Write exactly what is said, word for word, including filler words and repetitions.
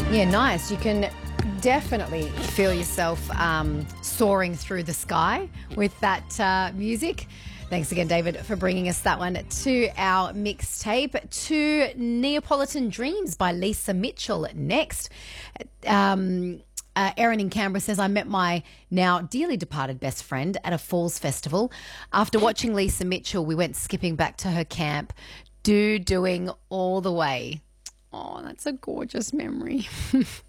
Yeah, nice. You can definitely feel yourself um, soaring through the sky with that uh, music. Thanks again, David, for bringing us that one to our mixtape. To Neapolitan Dreams by Lisa Mitchell next. Um, uh, Erin in Canberra says, I met my now dearly departed best friend at a falls festival. After watching Lisa Mitchell, we went skipping back to her camp, do doing all the way. Oh, that's a gorgeous memory.